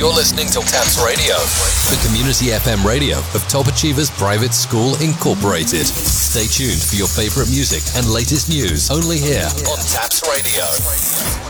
You're listening to TAPS Radio, the community FM radio of Top Achievers Private School Incorporated. Stay tuned for your favorite music and latest news only here on TAPS Radio.